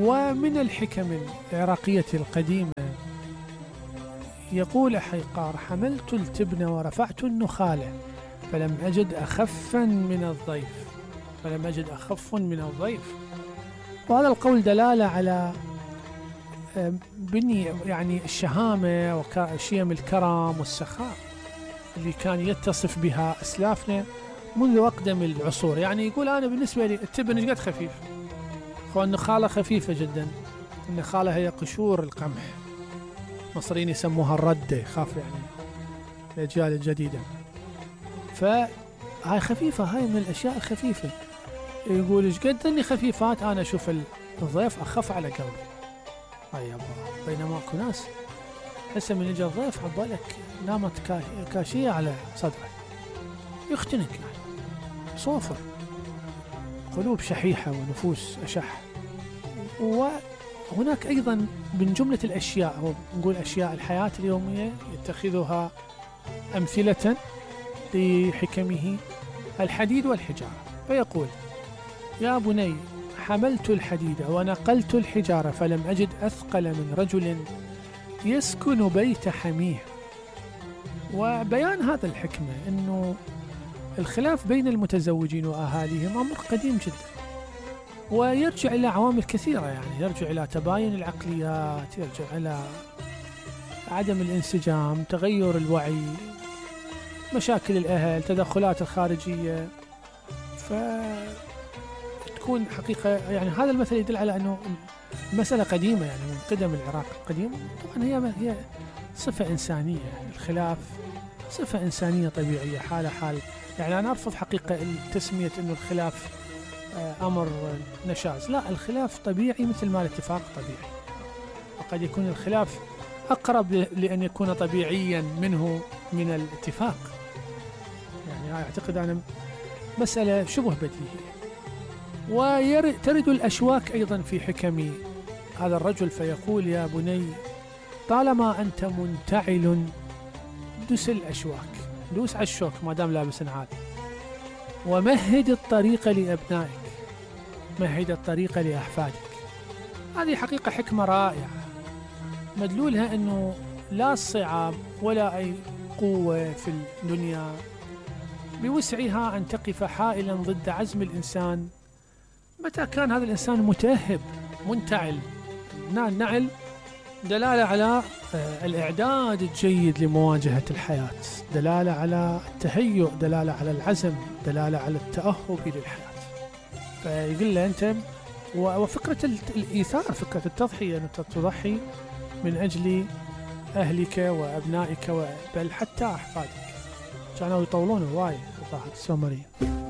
ومن الحكم العراقية القديمة يقول حيقار: حملت التبن ورفعت النخالة فلم أجد أخفا من الضيف. فلم أجد أخف من الضيف. وهذا القول دلالة على بني يعني الشهامة وشيم الكرم والسخاء اللي كان يتصف بها أسلافنا منذ أقدم العصور. يعني يقول أنا بالنسبة لي التبن ايش قد خفيف، النخالة خفيفة جدا. النخالة هي قشور القمح، مصريين يسموها الردة، يخاف يعني الأجيال الجديدة. فهاي خفيفة، هاي من الأشياء الخفيفة. يقول ايش قد اني خفيفات، انا اشوف الضيف اخف على قلبي. هاي يابا، بينما اكو ناس هسه من اجى الضيف عبالك نامت كاشية على صدره، يختنق يعني، صوفر، قلوب شحيحة ونفوس أشح. وهناك أيضا من جملة الأشياء، أو نقول أشياء الحياة اليومية يتخذها أمثلة لحكمه: الحديد والحجارة. فيقول: يا بني حملت الحديد ونقلت الحجارة فلم أجد أثقل من رجل يسكن بيت حميه. وبيان هذا الحكمة أنه الخلاف بين المتزوجين وأهاليهم أمر قديم جدا، ويرجع إلى عوامل كثيرة. يعني يرجع إلى تباين العقليات، يرجع إلى عدم الانسجام، تغير الوعي، مشاكل الأهل، تدخلات الخارجية. فتكون حقيقة يعني هذا المثل يدل على أنه مسألة قديمة، يعني من قدم العراق القديم. طبعا هي صفة إنسانية، الخلاف صفة إنسانية طبيعية، حالة حال. يعني أنا أرفض حقيقة التسمية أنه الخلاف أمر نشاز. لا، الخلاف طبيعي مثل ما الاتفاق طبيعي، وقد يكون الخلاف أقرب لأن يكون طبيعيا منه من الاتفاق. يعني أعتقد أنا مسألة شبه بديهية. وترد الأشواك أيضا في حكم هذا الرجل، فيقول: يا بني طالما أنت منتعل دس الأشواك، دوس على الشوك ما دام لابس نعال، ومهد الطريق لأبنائك، مهد الطريق لأحفادك. هذه حقيقة حكمة رائعة، مدلولها أنه لا الصعاب ولا أي قوة في الدنيا بوسعها أن تقف حائلا ضد عزم الإنسان متى كان هذا الإنسان متأهب منتعل. النعل دلالة على الإعداد الجيد لمواجهة الحياة، دلالة على التهيؤ، دلالة على العزم، دلالة على التأهب للحياة. فيقول له أنت، وفكرة الإيثار، فكرة التضحية، أن تضحي من أجل أهلك وأبنائك بل حتى أحفادك. كانوا يطولون هواي في السومرية.